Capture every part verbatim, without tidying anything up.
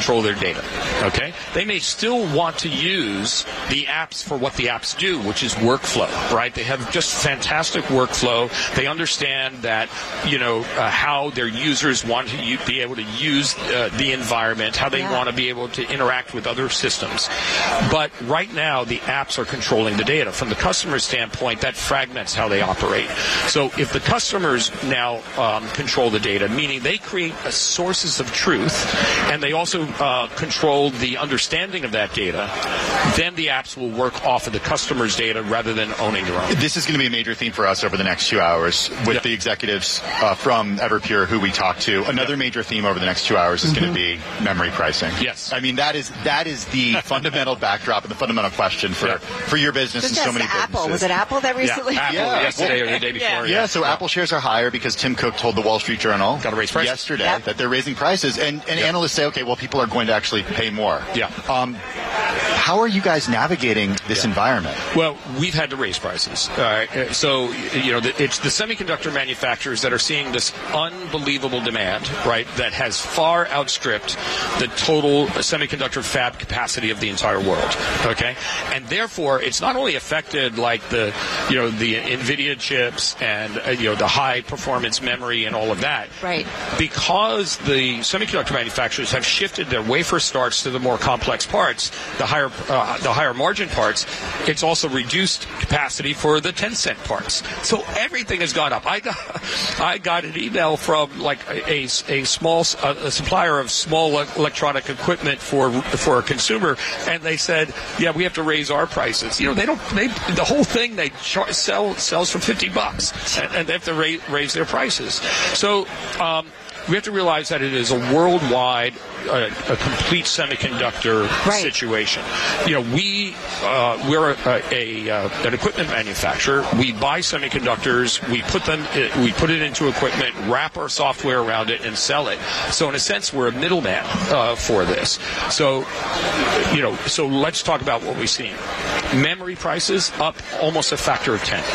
control their data. Okay? They may still want to use the apps for what the apps do, which is workflow, right? They have just fantastic workflow. They understand that, you know, uh, how their users want to u- be able to use uh, the environment, how they yeah. want to be able to interact with other systems. But right now, the apps are controlling the data. From the customer standpoint, that fragments how they operate. So if the customers now um, control the data, meaning they create uh, sources of truth, and they also uh, control the understanding of that data, then the apps will work off of the customer's data rather than owning their own. This is going to be a major theme for us over the next two hours with yep. the executives uh, from Everpure who we talked to. Another yep. major theme over the next two hours is mm-hmm. going to be memory pricing. Yes. I mean, that is that is the fundamental backdrop and the fundamental question for, yep. for your business Just and so many Apple. businesses. Was it Apple that recently? Yeah, Apple yeah. yesterday well, or the day before. Yeah, yeah. yeah so yeah. Apple shares are higher because Tim Cook told the Wall Street Journal Got to raise prices. yesterday yep. that they're raising prices. And, and yep. analysts say, okay, well, people are going to actually pay more. Yeah. Um, how are you guys navigating this yeah. environment? Well, we've had to raise prices. Uh, so, you know, the, it's the semiconductor manufacturers that are seeing this unbelievable demand, right, that has far outstripped the total semiconductor fab capacity of the entire world, okay? And therefore, it's not only affected, like, the, you know, the NVIDIA chips and, uh, you know, the high-performance memory and all of that. Right. Because the semiconductor manufacturers have shifted their wafer starts to the more complex parts, the higher uh, the higher margin parts, it's also reduced capacity for the ten cent parts. So everything has gone up. I got I got an email from like a, a small a supplier of small electronic equipment for for a consumer, and they said, "Yeah, we have to raise our prices." You know, they don't. They the whole thing they char- sell sells for fifty bucks, and, and they have to raise, raise their prices. So. Um, We have to realize that it is a worldwide, uh, a complete semiconductor right. situation. You know, we uh, we're a, a uh, an equipment manufacturer. We buy semiconductors, we put them, we put it into equipment, wrap our software around it, and sell it. So in a sense, we're a middleman uh, for this. So, you know, so let's talk about what we've seen. Memory prices up almost a factor of ten.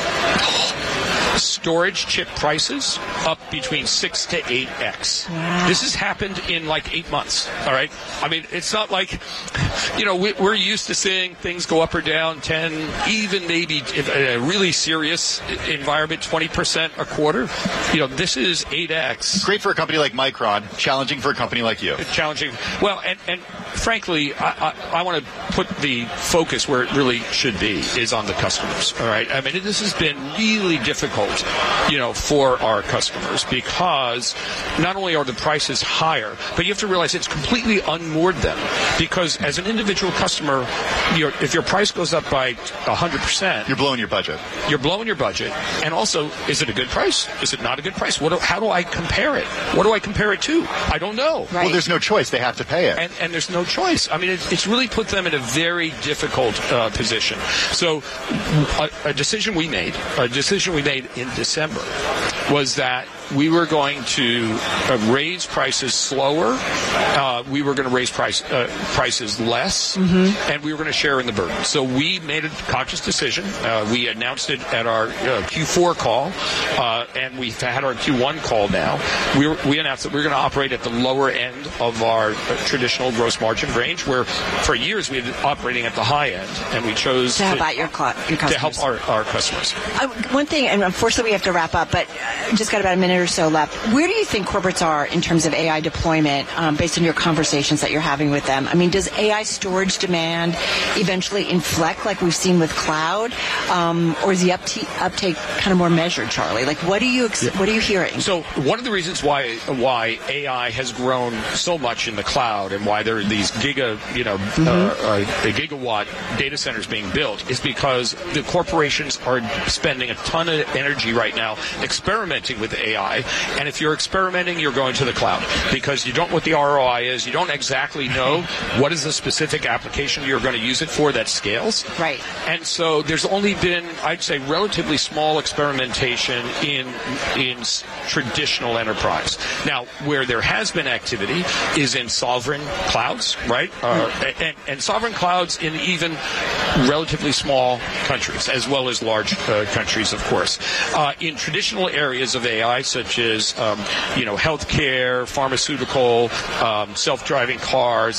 Storage chip prices up between six to eight x. Wow. This has happened in like eight months. All right. I mean, it's not like, you know, we, we're used to seeing things go up or down ten, even maybe in a really serious environment, twenty percent a quarter. You know, this is eight x. Great for a company like Micron, challenging for a company like you. Challenging. Well, and, and frankly, I, I, I want to put the focus where it really should be, is on the customers. All right. I mean, this has been really difficult, you know, for our customers, because not only are the prices higher, but you have to realize it's completely unmoored them. Because as an individual customer, you're, if your price goes up by one hundred percent, you're blowing your budget. You're blowing your budget. And also, is it a good price? Is it not a good price? What do, how do I compare it? What do I compare it to? I don't know. Right. Well, there's no choice. They have to pay it. And, and there's no choice. I mean, it, it's really put them in a very difficult uh, position. So a, a decision we made, a decision we made in December, was that we were going to uh, raise prices slower, uh, we were going to raise price, uh, prices less, mm-hmm. and we were going to share in the burden. So we made a conscious decision. Uh, we announced it at our uh, Q four call, uh, and we've had our Q one call now. We, were, we announced that we we're going to operate at the lower end of our uh, traditional gross margin range, where for years we had been operating at the high end, and we chose to help out your, cl- your customers. To help our, our customers. Uh, one thing, and unfortunately we have to wrap up, but just got about a minute or so left. Where do you think corporates are in terms of A I deployment, um, based on your conversations that you're having with them? I mean, does A I storage demand eventually inflect like we've seen with cloud, um, or is the uptake, uptake kind of more measured, Charlie? Like, what are you ex- yeah. what are you hearing? So one of the reasons why why A I has grown so much in the cloud and why there are these giga, you know, mm-hmm. uh, uh, gigawatt data centers being built is because the corporations are spending a ton of energy right now experimenting with A I. And if you're experimenting, you're going to the cloud because you don't know what the R O I is. You don't exactly know what is the specific application you're going to use it for that scales. Right. And so there's only been, I'd say, relatively small experimentation in in traditional enterprise. Now, where there has been activity is in sovereign clouds, right? Uh, and, and sovereign clouds in even relatively small countries, as well as large uh, countries, of course. Uh, in traditional areas of A I, such as, um, you know, healthcare, pharmaceutical, um, self-driving cars,